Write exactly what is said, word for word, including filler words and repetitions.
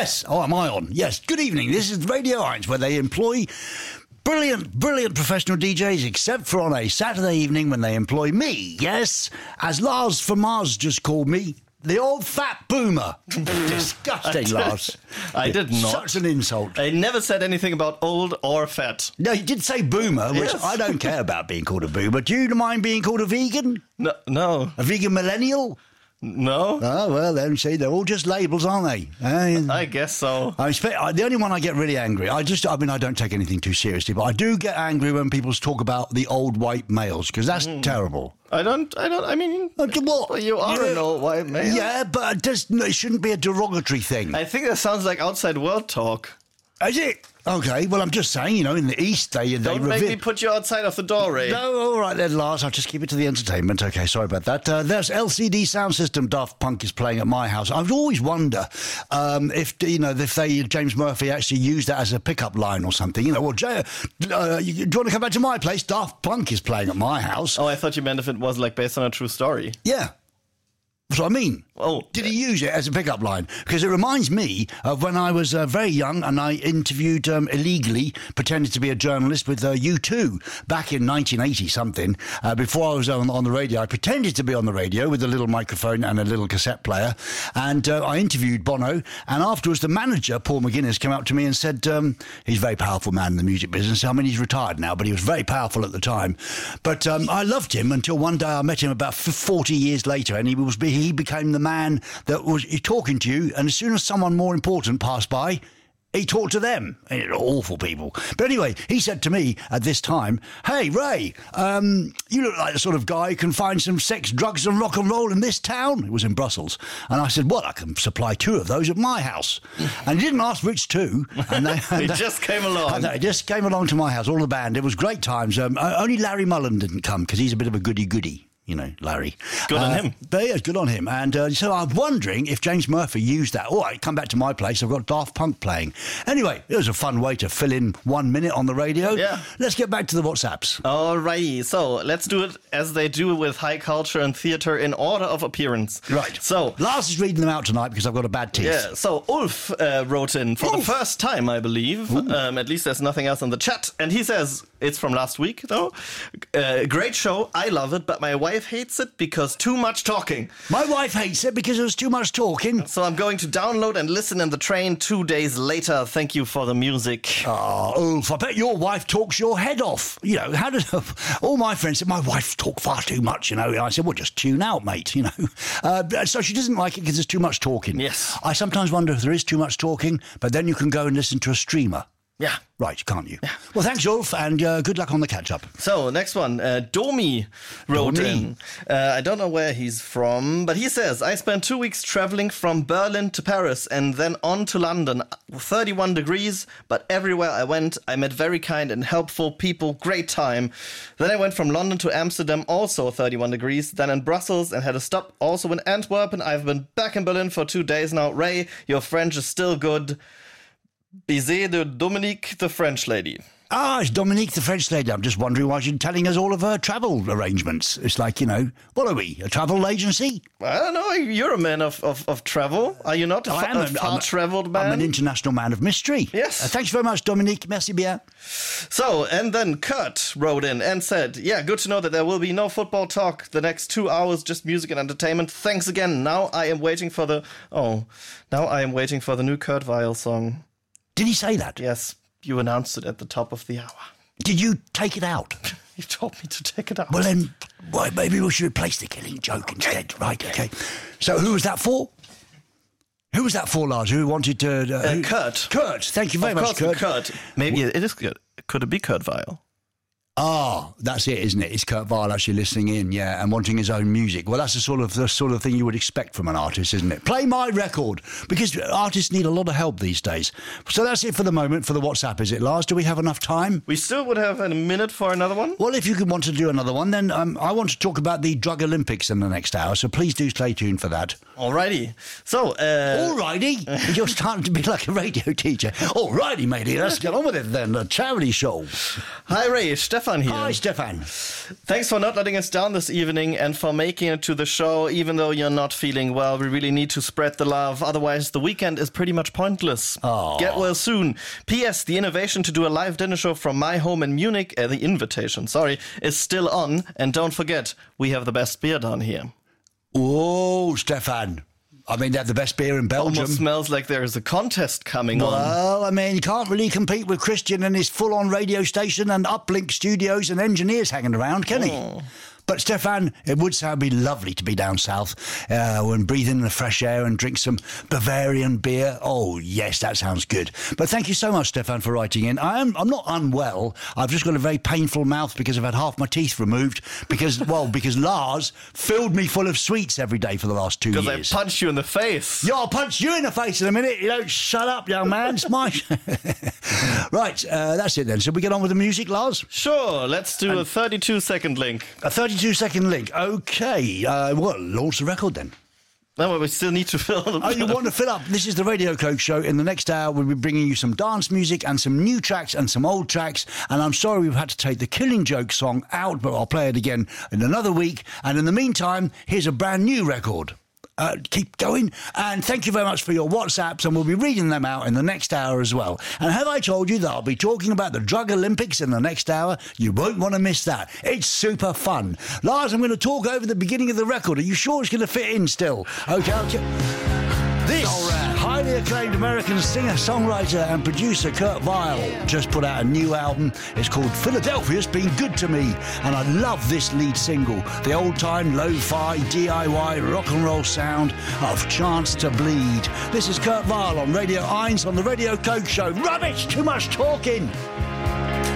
Yes. Oh, am I on? Yes. Good evening. This is Radio Eins, where they employ brilliant, brilliant professional D Js, except for on a Saturday evening when they employ me. Yes. As Lars from Mars just called me. The old fat boomer. Disgusting, Lars. I did not. Such an insult. I never said anything about old or fat. No, you did say boomer, which Yes. I don't care about being called a boomer. Do you mind being called a vegan? No. no. A vegan millennial? No? Oh, well, then, see, they're all just labels, aren't they? Uh, I guess so. I expect, I, the only one I get really angry, I just, I mean, I don't take anything too seriously, but I do get angry when people talk about the old white males, because that's mm. terrible. I don't, I don't, I mean... Uh, what? Well, you are yeah. an old white male. Yeah, but it, does, no, it shouldn't be a derogatory thing. I think that sounds like outside world talk. Is it? Okay, well, I'm just saying, you know, in the East, they... they Don't make me put you outside of the door, Ray. No, all right then, Lars, I'll just keep it to the entertainment. Okay, sorry about that. Uh, there's L C D sound system Daft Punk is playing at my house. I would always wonder um, if, you know, if they, James Murphy actually used that as a pickup line or something. You know, well, Jay, uh, you, do you want to come back to my place? Daft Punk is playing at my house. Oh, I thought you meant if it was, like, based on a true story. Yeah. That's what I mean. Oh, Did he use it as a pickup line? Because it reminds me of when I was uh, very young and I interviewed um, illegally, pretended to be a journalist with uh, U two back in nineteen eighty something. Uh, before I was on, on the radio, I pretended to be on the radio with a little microphone and a little cassette player. And uh, I interviewed Bono. And afterwards, the manager, Paul McGuinness, came up to me and said, um, he's a very powerful man in the music business. I mean, he's retired now, but he was very powerful at the time. But um, I loved him until one day I met him about forty years later, and he was he became the man that was talking to you, and as soon as someone more important passed by, he talked to them. And awful people. But anyway, he said to me at this time, hey, Ray, um, you look like the sort of guy who can find some sex, drugs and rock and roll in this town. It was in Brussels. And I said, well, I can supply two of those at my house. And he didn't ask which two. And they, and He they, just came along. and they just came along to my house, all the band. It was great times. Um, only Larry Mullen didn't come because he's a bit of a goody-goody. You know, Larry. Good on uh, him. But yeah, good on him. And uh, so I'm wondering if James Murphy used that. All right, come back to my place. I've got Daft Punk playing. Anyway, it was a fun way to fill in one minute on the radio. Yeah. Let's get back to the WhatsApps. Alrighty, so let's do it as they do with high culture and theatre in order of appearance. Right. So Lars is reading them out tonight because I've got a bad teeth. Yeah, so Ulf uh, wrote in for Ulf. the first time, I believe. Um, at least there's nothing else in the chat. And he says, it's from last week, though. Uh, great show, I love it, but my wife hates it because too much talking. My wife hates it because there was too much talking. So I'm going to download and listen in the train two days later. Thank you for the music. Oh, Ulf, I bet your wife talks your head off. You know, how did all my friends said, my wife talk far too much, you know. And I said, well, just tune out, mate, you know. Uh, so she doesn't like it because there's too much talking. Yes. I sometimes wonder if there is too much talking, but then you can go and listen to a streamer. Yeah. Right, can't you? Yeah. Well, thanks, Ulf, and uh, good luck on the catch-up. So, next one. Uh, Domi wrote Domi. in. Uh, I don't know where he's from, but he says, I spent two weeks traveling from Berlin to Paris and then on to London. thirty-one degrees, but everywhere I went, I met very kind and helpful people. Great time. Then I went from London to Amsterdam, also thirty-one degrees. Then in Brussels and had a stop also in Antwerp. I've been back in Berlin for two days now. Ray, your French is still good. Bisous de Dominique, the French lady. Ah, it's Dominique, the French lady. I'm just wondering why she's telling us all of her travel arrangements. It's like, you know, what are we, a travel agency? I don't know. You're a man of, of, of travel, are you not? A, I am a a- far-travelled man? I'm an international man of mystery. Yes. Uh, thanks very much, Dominique. Merci bien. So, and then Kurt wrote in and said, yeah, good to know that there will be no football talk the next two hours, just music and entertainment. Thanks again. Now I am waiting for the... Oh, now I am waiting for the new Kurt Weill song. Did he say that? Yes, you announced it at the top of the hour. Did you take it out? You told me to take it out. Well, then, well, maybe we should replace the Killing Joke instead. Right, okay. So who was that for? Who was that for, Lars? Who wanted to... Uh, Uh, who- Kurt. Kurt, thank you very Of much, course, Kurt. Kurt. Maybe it is good. Could it be Kurt Weill? Ah, that's it, isn't it? It's Kurt Weill actually listening in, yeah, and wanting his own music. Well, that's the sort of the sort of thing you would expect from an artist, isn't it? Play my record, because artists need a lot of help these days. So that's it for the moment for the WhatsApp, is it, Lars? Do we have enough time? We still would have a minute for another one. Well, if you could want to do another one, then um, I want to talk about the Drug Olympics in the next hour, so please do stay tuned for that. Alrighty. So, uh... Alrighty. You're starting to be like a radio teacher. Alrighty, matey, let's get on with it then. A charity show. Hi, Ray. Stefan Stefan here. Hi, Stefan. Thanks for not letting us down this evening and for making it to the show, even though you're not feeling well. We really need to spread the love. Otherwise, the weekend is pretty much pointless. Aww. Get well soon. P S. The innovation to do a live dinner show from my home in Munich, uh, the invitation, sorry, is still on. And don't forget, we have the best beer down here. Oh, Stefan. I mean, they have the best beer in Belgium. Almost smells like there is a contest coming well, on. Well, I mean, you can't really compete with Christian and his full-on radio station and uplink studios and engineers hanging around, can he? Oh. But, Stefan, it would sound be lovely to be down south uh, and breathe in the fresh air and drink some Bavarian beer. Oh, yes, that sounds good. But thank you so much, Stefan, for writing in. I am, I'm not unwell. I've just got a very painful mouth because I've had half my teeth removed because, well, because Lars filled me full of sweets every day for the last two years. Because I punched you in the face. Yeah, I'll punch you in the face in a minute. You don't shut up, young man. It's my... Right, uh, that's it then. Shall we get on with the music, Lars? Sure, let's do and a thirty-two second link. A thirty-two second link. Okay. Uh, well, launch the record then. No, but we still need to fill up. Oh, you want to fill up? This is the Radio Coke Show. In the next hour, we'll be bringing you some dance music and some new tracks and some old tracks. And I'm sorry we've had to take the Killing Joke song out, but I'll play it again in another week. And in the meantime, here's a brand new record. Uh, keep going, and thank you very much for your WhatsApps, and we'll be reading them out in the next hour as well. And have I told you that I'll be talking about the Drug Olympics in the next hour? You won't want to miss that. It's super fun. Lars, I'm going to talk over the beginning of the record. Are you sure it's going to fit in still? Okay, okay. This highly acclaimed American singer-songwriter and producer Kurt Vile just put out a new album. It's called Philadelphia's Been Good to Me, and I love this lead single, the old-time lo-fi D I Y rock and roll sound of Chance to Bleed. This is Kurt Vile on Radio eins on the Radio Coke Show. Rubbish! Too much talking!